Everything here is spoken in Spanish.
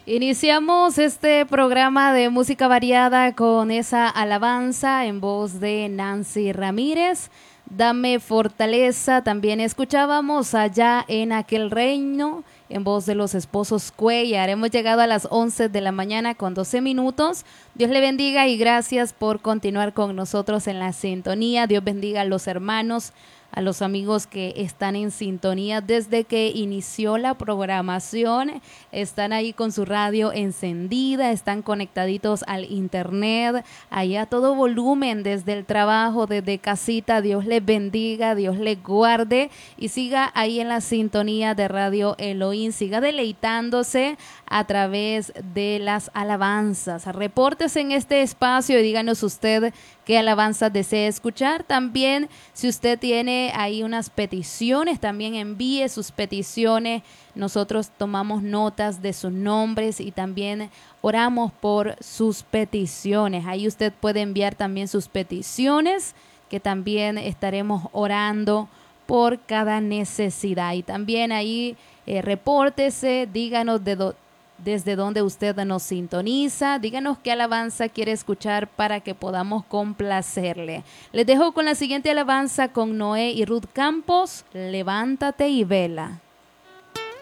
Iniciamos este programa de música variada con esa alabanza en voz de Nancy Ramírez. Dame fortaleza. También escuchábamos Allá en aquel reino en voz de los esposos Cuellar. Hemos llegado a las 11 de la mañana con 12 minutos. Dios le bendiga y gracias por continuar con nosotros en la sintonía. Dios bendiga a los hermanos, a los amigos que están en sintonía desde que inició la programación. Están ahí con su radio encendida, están conectaditos al internet, allá a todo volumen desde el trabajo, desde casita. Dios les bendiga, Dios les guarde y siga ahí en la sintonía de Radio Elohim, siga deleitándose a través de las alabanzas. Repórtese en este espacio y díganos usted qué alabanzas desea escuchar. También, si usted tiene ahí unas peticiones, también envíe sus peticiones. Nosotros tomamos notas de sus nombres y también oramos por sus peticiones. Ahí usted puede enviar también sus peticiones, que también estaremos orando por cada necesidad. Y también ahí repórtese, díganos desde donde usted nos sintoniza, díganos qué alabanza quiere escuchar para que podamos complacerle. Les dejo con la siguiente alabanza con Noé y Ruth Campos, Levántate y vela.